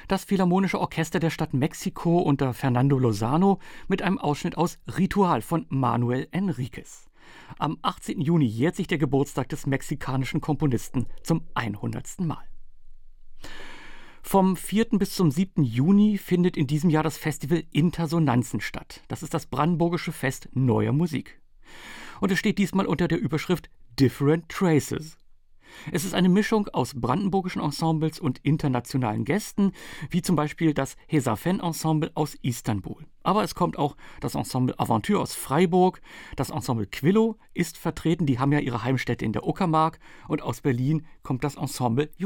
Das Philharmonische Orchester der Stadt Mexiko unter Fernando Lozano mit einem Ausschnitt aus Ritual von Manuel Enríquez. Am 18. Juni jährt sich der Geburtstag des mexikanischen Komponisten zum 100. Mal. Vom 4. bis zum 7. Juni findet in diesem Jahr das Festival Intersonanzen statt. Das ist das brandenburgische Fest neuer Musik. Und es steht diesmal unter der Überschrift Different Traces. Es ist eine Mischung aus brandenburgischen Ensembles und internationalen Gästen, wie zum Beispiel das Hesafen-Ensemble aus Istanbul. Aber es kommt auch das Ensemble Aventure aus Freiburg, das Ensemble Quillo ist vertreten, die haben ja ihre Heimstätte in der Uckermark, und aus Berlin kommt das Ensemble